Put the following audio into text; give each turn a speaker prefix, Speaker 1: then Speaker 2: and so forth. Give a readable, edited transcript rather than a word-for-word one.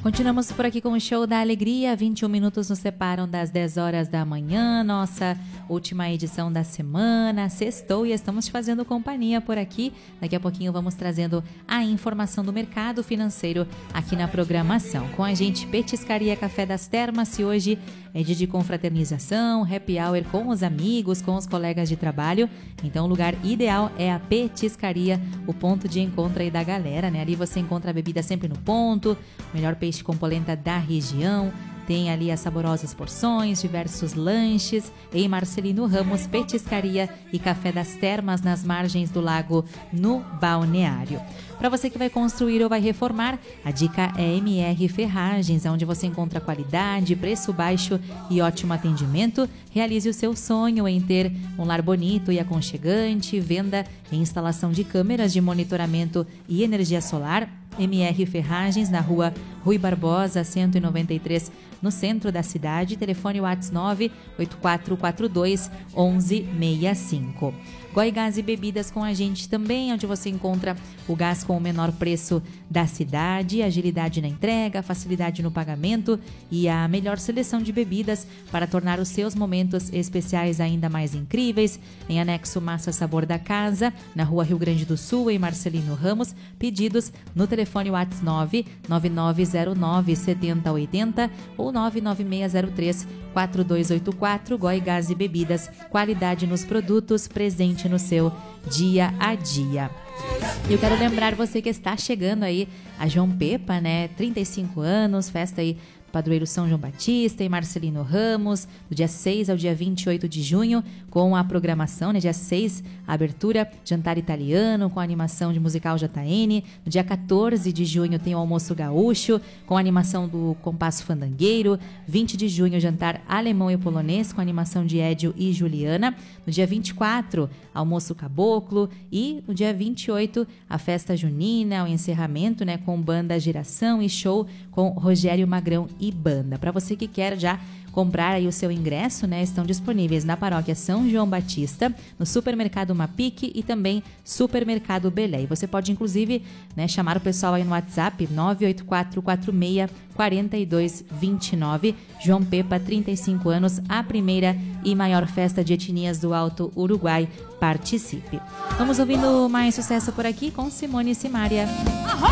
Speaker 1: Continuamos por aqui com o Show da Alegria. 21 minutos nos separam das 10 horas da manhã. Nossa última edição da semana. Sextou e estamos te fazendo companhia por aqui. Daqui a pouquinho vamos trazendo a informação do mercado financeiro aqui na programação. Com a gente, Petiscaria Café das Termas. E hoje é dia de confraternização, happy hour com os amigos, com os colegas de trabalho. Então o lugar ideal é a Petiscaria, o ponto de encontro aí da galera, né? Ali você encontra a bebida sempre no ponto, melhor peixe com polenta da região, tem ali as saborosas porções, diversos lanches, em Marcelino Ramos, Petiscaria e Café das Termas, nas margens do lago, no Balneário. Para você que vai construir ou vai reformar, a dica é MR Ferragens, onde você encontra qualidade, preço baixo e ótimo atendimento. Realize o seu sonho em ter um lar bonito e aconchegante, venda e instalação de câmeras de monitoramento e energia solar. MR Ferragens, na rua Rui Barbosa, 193, no centro da cidade. Telefone WhatsApp 98442-1165. Goi Gás e Bebidas com a gente também, onde você encontra o gás com o menor preço da cidade, agilidade na entrega, facilidade no pagamento e a melhor seleção de bebidas para tornar os seus momentos especiais ainda mais incríveis. Em anexo Massa Sabor da Casa, na rua Rio Grande do Sul, em Marcelino Ramos. Pedidos no telefone WhatsApp 9909-7080 ou 99603-4284. Goi Gás e Bebidas, qualidade nos produtos, presente no seu dia a dia. E eu quero lembrar você que está chegando aí a João Pepa, né? 35 anos, festa aí Padroeiro São João Batista e Marcelino Ramos, do dia 6 ao dia 28 de junho, com a programação, né? Dia 6, a abertura, jantar italiano, com a animação de musical JN. No dia 14 de junho tem o almoço gaúcho, com a animação do Compasso Fandangueiro. 20 de junho, jantar alemão e polonês, com a animação de Edio e Juliana. No dia 24, almoço caboclo. E no dia 28, a festa junina, o encerramento, né? Com banda Geração e show com Rogério Magrão e banda. Para você que quer já comprar aí o seu ingresso, né, estão disponíveis na Paróquia São João Batista, no Supermercado Mapique e também Supermercado Belé. E você pode inclusive, né, chamar o pessoal aí no WhatsApp 98446-4229. João Pepa, 35 anos, a primeira e maior festa de etnias do Alto Uruguai. Participe. Vamos ouvindo mais sucesso por aqui com Simone e Simária.